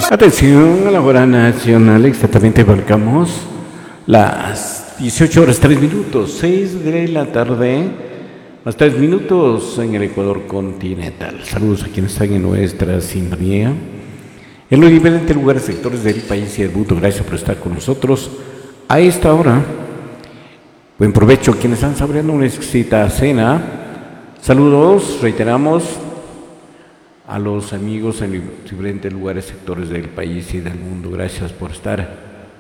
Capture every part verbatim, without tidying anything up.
Atención a la hora nacional, exactamente marcamos las dieciocho horas tres minutos, seis de la tarde, más tres minutos en el Ecuador continental. Saludos a quienes están en nuestra sintonía, en los diferentes lugares, sectores del país y del mundo. Gracias por estar con nosotros a esta hora. Buen provecho a quienes están saboreando una exquisita cena. Saludos, reiteramos, a los amigos en diferentes lugares, sectores del país y del mundo. Gracias por estar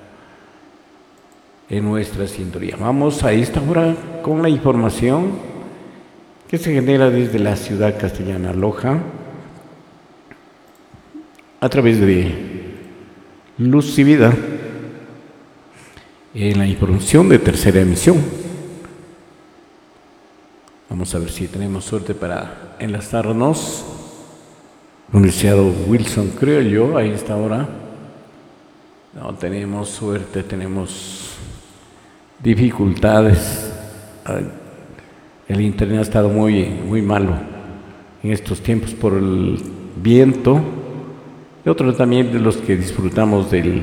en nuestra sintonía. Vamos a esta hora con la información que se genera desde la ciudad castellana Loja a través de Luz y Vida en la información de tercera emisión. Vamos a ver si tenemos suerte para enlazarnos. Universidad Wilson, creo yo, a esta hora. No tenemos suerte, tenemos dificultades. El internet ha estado muy, muy malo en estos tiempos por el viento. Y otro también de los que disfrutamos del,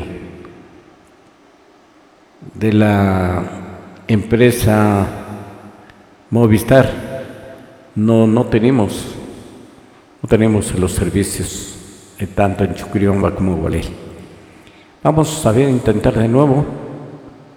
de la empresa Movistar. No, no tenemos. No tenemos los servicios tanto en Chuquiriomba como en Gualey. Vamos a ver, intentar de nuevo.